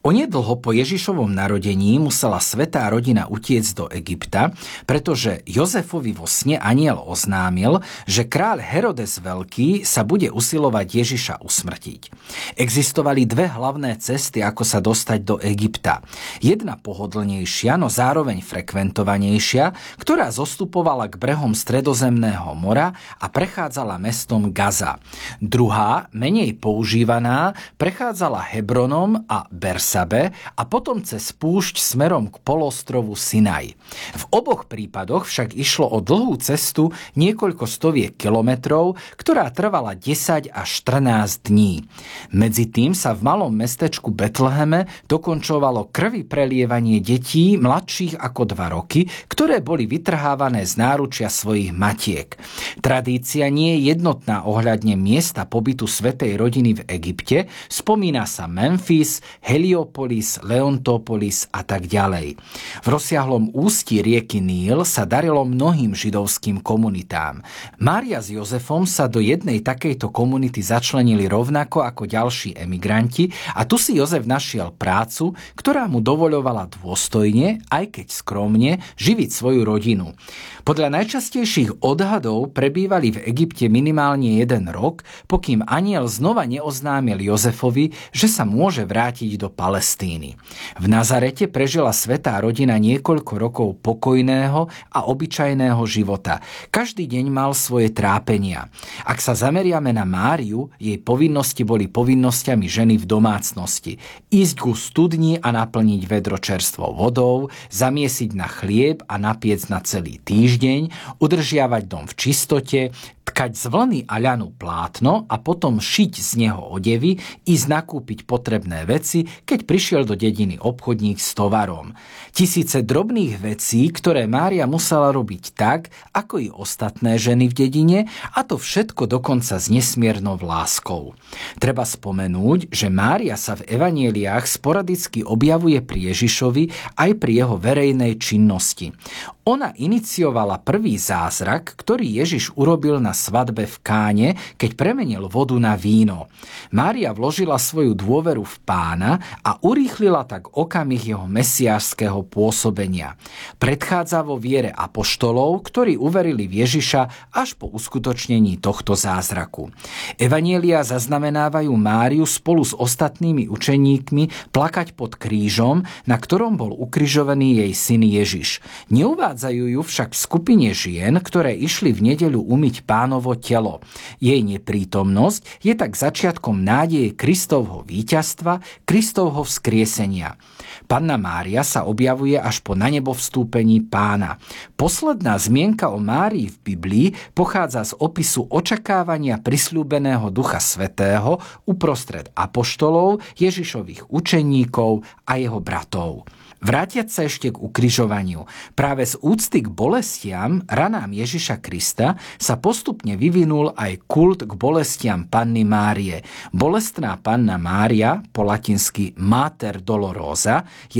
Onedlho po Ježišovom narodení musela svätá rodina utiecť do Egypta, pretože Jozefovi vo sne anjel oznámil, že kráľ Herodes Veľký sa bude usilovať Ježiša usmrtiť. Existovali dve hlavné cesty, ako sa dostať do Egypta. Jedna pohodlnejšia, no zároveň frekventovanejšia, ktorá zostupovala k brehom Stredozemného mora a prechádzala mestom Gaza. Druhá, menej používaná, prechádzala Hebronom a Bersabe a potom cez púšť smerom k polostrovu Sinaj. V oboch prípadoch však išlo o dlhú cestu niekoľko stoviek kilometrov, ktorá trvala 10 až 14 dní. Medzi tým sa v malom mestečku Betleheme dokončovalo krvi prelievanie detí mladších ako 2 roky, ktoré boli vytrhávané z náručia svojich matiek. Tradícia nie je jednotná ohľadne miesta pobytu svätej rodiny v Egypte, spomína sa Memphis, Heliopolis, Leontopolis a tak ďalej. V rozsiahlom ústí rieky Níl sa darilo mnohým židovským komunitám. Mária s Jozefom sa do jednej takejto komunity začlenili rovnako ako ďalší emigranti a tu si Jozef našiel prácu, ktorá mu dovoľovala dôstojne, aj keď skromne, živiť svoju rodinu. Podľa najčastejších odhadov prebývali v Egypte minimálne 1 rok, pokým anjel znova neoznámil Jozefovi, že sa môže vrátiť do Palestíny. V Nazarete prežila svätá rodina niekoľko rokov pokojného a obyčajného života. Každý deň mal svoje trápenia. Ak sa zameriame na Máriu, jej povinnosti boli povinnosťami ženy v domácnosti. Ísť ku studni a naplniť vedro čerstvou vodou, zamiesiť na chlieb a napiec na celý týždeň, udržiavať dom v čistote, tkať z vlny a ľanu plátno a potom šiť z neho odevy, ísť nakúpiť potrebné veci, keď prišiel do dediny obchodník s tovarom. Tisíce drobných vecí, ktoré Mária musela robiť tak, ako i ostatné ženy v dedine, a to všetko dokonca s nesmiernou láskou. Treba spomenúť, že Mária sa v evanjeliách sporadicky objavuje pri Ježišovi aj pri jeho verejnej činnosti. Ona iniciovala prvý zázrak, ktorý Ježiš urobil na svadbe v Káne, keď premenil vodu na víno. Mária vložila svoju dôveru v Pána a urýchlila tak okamih jeho mesiášskeho pôsobenia. Predchádza vo viere apoštolov, ktorí uverili v Ježiša až po uskutočnení tohto zázraku. Evanjelia zaznamenávajú Máriu spolu s ostatnými učeníkmi plakať pod krížom, na ktorom bol ukrižovaný jej syn Ježiš. Neuvádzajú ju však v skupine žien, ktoré išli v nedeľu umyť Pánovo telo. Jej neprítomnosť je tak začiatkom nádeje Kristovho víťazstva, Kristovho vzkriesenia. Panna Mária sa objavuje až po nanebo vstúpení Pána. Posledná zmienka o Márii v Biblii pochádza z opisu očakávania prisľúbeného Ducha Svätého uprostred apoštolov, Ježišových učeníkov a jeho bratov. Vrátiať sa ešte k ukrižovaniu. Práve z úcty k bolestiam, ranám Ježiša Krista, sa postupne vyvinul aj kult k bolestiam Panny Márie. Bolestná Panna Mária, po latinsky Mater Dolorosa, je